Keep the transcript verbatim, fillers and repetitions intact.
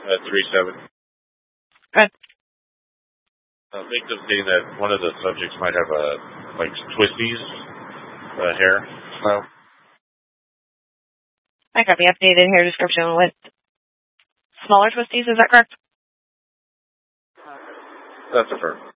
at three seven. Good. Uh, victim saying that one of the subjects might have a like twisties uh, hair style. I got the updated hair description with smaller twisties. Is that correct? That's affirmed.